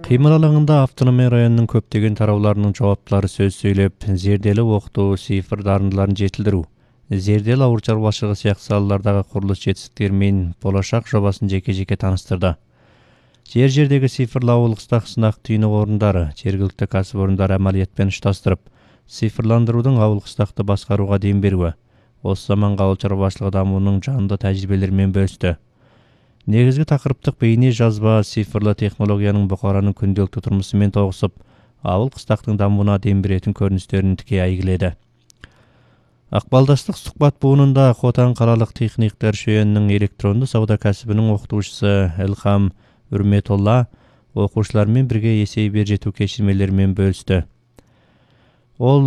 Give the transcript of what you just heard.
Кыймыл алаңында автономия районунун көптөгөн тарауларынын жауаптылары сөз сүйлөп, зерделі окутуу, цифр дарындыларын жетилдирүү, зерделі ауыл чарбашылыгы сыяктуу салалардагы курулуш жетиштиктери менен болашак жобасын жеке-жеке тааныстырды. Жер-жердеги цифрлуу ауыл кыстак сынак түйнөк орундары, жергиликтүү касып амалият менен штастырып, цифрландыруудун ауыл кыстакты башкарууга дем берүүгө, осы заманга ауыл чарбашылыгы дамуунун жандуу тажрыйбелери менен бөлүштү. Негизги такырыптык бейне жазба цифрлы технологиянын букаранын күндөлүктүү турмусу менен тогусуп, ауыл кыстактын дамууна дем беретін көрүнүштөрүн тикей айгиледи. Акбалдаштык сукбат буунунда Хотан калалык техниктер шөөнүнүн электрондуу сауда касыбынын окутуучусу Элхам Үрметолла окуучулар менен бирге эсеби бер жетүү кечирмелери менен бөлүштү. Ол